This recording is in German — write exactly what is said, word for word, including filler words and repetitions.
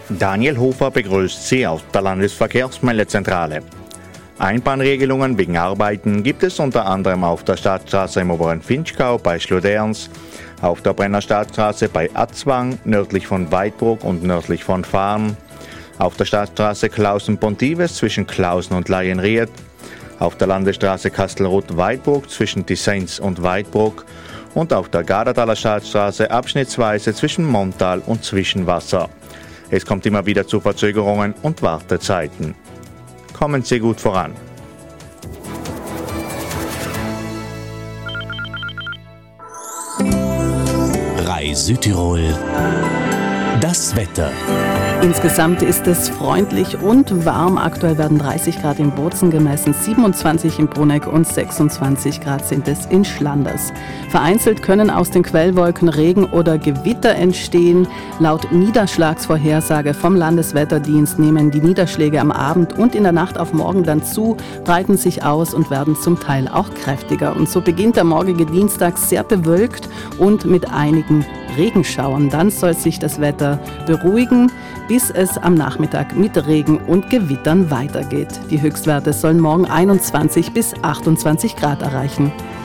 Daniel Hofer begrüßt Sie auf der Landesverkehrsmeldezentrale. Einbahnregelungen wegen Arbeiten gibt es unter anderem auf der Stadtstraße im oberen Vinschgau bei Schloderns, auf der Brennerstadtstraße bei Atzwang, nördlich von Weidbruck und nördlich von Farn, auf der Stadtstraße Klausen-Pontives zwischen Klausen und Laienried, auf der Landesstraße Kastelruth-Weidbruck zwischen Tissenz und Weidbruck und auf der Gardertaler Stadtstraße abschnittsweise zwischen Montal und Zwischenwasser. Es kommt immer wieder zu Verzögerungen und Wartezeiten. Kommen Sie gut voran. Rai Südtirol. Das Wetter. Insgesamt ist es freundlich und warm. Aktuell werden dreißig Grad in Bozen gemessen, siebenundzwanzig in Bruneck und sechsundzwanzig Grad sind es in Schlanders. Vereinzelt können aus den Quellwolken Regen oder Gewitter entstehen. Laut Niederschlagsvorhersage vom Landeswetterdienst nehmen die Niederschläge am Abend und in der Nacht auf morgen dann zu, breiten sich aus und werden zum Teil auch kräftiger. Und so beginnt der morgige Dienstag sehr bewölkt und mit einigen Regenschauern. Dann soll sich das Wetter beruhigen, bis es am Nachmittag mit Regen und Gewittern weitergeht. Die Höchstwerte sollen morgen einundzwanzig bis achtundzwanzig Grad erreichen.